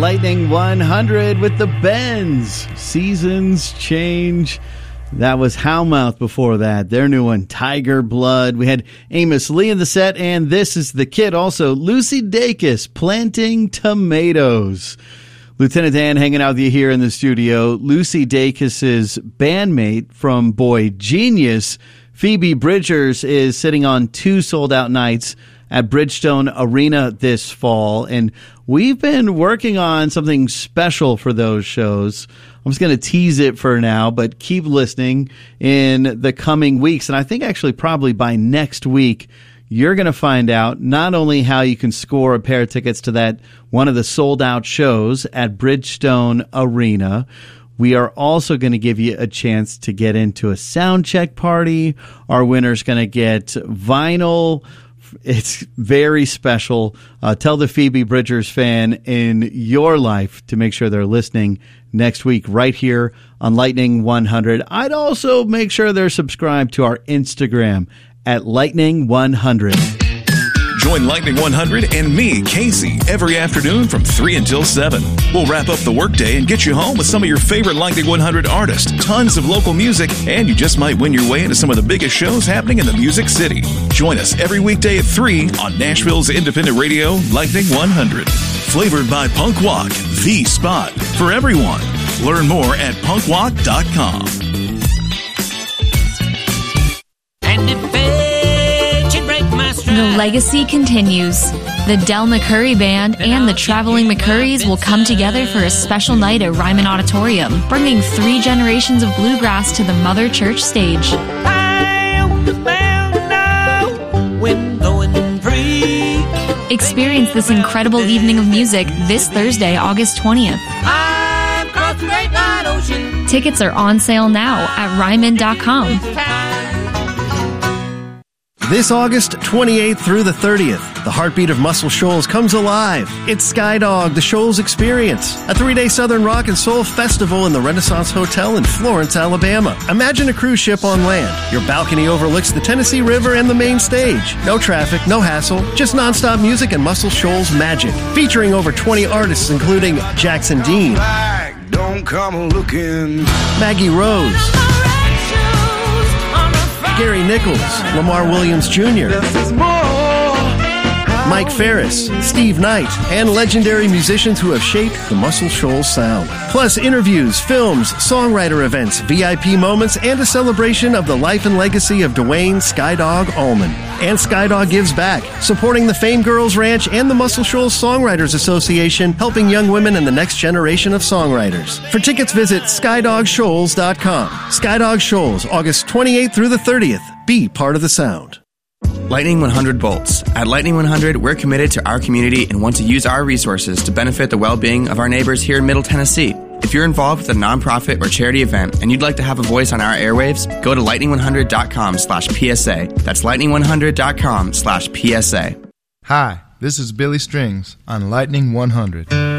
Lightning 100 with the Bends. Seasons change. That was Howlmouth before that. Their new one, Tiger Blood. We had Amos Lee in the set, and This Is the Kid. Also, Lucy Dacus, Planting Tomatoes. Lieutenant Dan hanging out with you here in the studio. Lucy Dacus's bandmate from Boy Genius, Phoebe Bridgers, is sitting on 2 sold-out nights at Bridgestone Arena this fall, and we've been working on something special for those shows. I'm just going to tease it for now, but keep listening in the coming weeks. And I think actually probably by next week, you're going to find out not only how you can score a pair of tickets to that one of the sold-out shows at Bridgestone Arena. We are also going to give you a chance to get into a sound check party. Our winner's going to get vinyl. It's very special. Tell the Phoebe Bridgers fan in your life to make sure they're listening next week right here on Lightning 100. I'd also make sure they're subscribed to our Instagram at Lightning 100. Join Lightning 100 and me, Casey, every afternoon from 3 until 7. We'll wrap up the workday and get you home with some of your favorite Lightning 100 artists, tons of local music, and you just might win your way into some of the biggest shows happening in the Music City. Join us every weekday at 3 on Nashville's independent radio, Lightning 100. Flavored by Punk Walk, the spot for everyone. Learn more at punkwalk.com. And if it should break my stride, The legacy continues. The Del McCurry Band and the Traveling McCurries will come together for a special night at Ryman Auditorium, bringing 3 generations of bluegrass to the Mother Church stage. I am bound now when going free. Experience this incredible evening of music this Thursday, August 20th. I've crossed the great wide ocean. Tickets are on sale now at Ryman.com. This August 28th through the 30th, the heartbeat of Muscle Shoals comes alive. It's Skydog, the Shoals Experience, a 3-day Southern Rock and Soul festival in the Renaissance Hotel in Florence, Alabama. Imagine a cruise ship on land. Your balcony overlooks the Tennessee River and the main stage. No traffic, no hassle, just nonstop music and Muscle Shoals magic. Featuring over 20 artists including Jackson Dean, Don't come looking. Maggie Rose, Gary Nichols, Lamar Williams Jr., Mike Ferris, Steve Knight, and legendary musicians who have shaped the Muscle Shoals sound. Plus interviews, films, songwriter events, VIP moments, and a celebration of the life and legacy of Dwayne Skydog Allman. And Skydog gives back, supporting the Fame Girls Ranch and the Muscle Shoals Songwriters Association, helping young women and the next generation of songwriters. For tickets, visit SkydogShoals.com. Skydog Shoals, August 28th through the 30th. Be part of the sound. Lightning 100 Bolts. At Lightning 100, we're committed to our community and want to use our resources to benefit the well-being of our neighbors here in Middle Tennessee. If you're involved with a nonprofit or charity event and you'd like to have a voice on our airwaves, go to lightning100.com/PSA. That's lightning100.com/PSA. Hi, this is Billy Strings on Lightning 100.